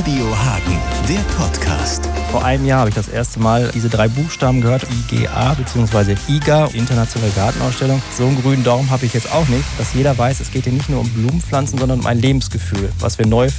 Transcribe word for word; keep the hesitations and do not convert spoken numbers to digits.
Radio Hagen, der Podcast. Vor einem Jahr habe ich das erste Mal diese drei Buchstaben gehört, I G A bzw. I G A, Internationale Gartenausstellung. So einen grünen Daumen habe ich jetzt auch nicht, dass jeder weiß, es geht hier nicht nur um Blumenpflanzen, sondern um ein Lebensgefühl, was wir neu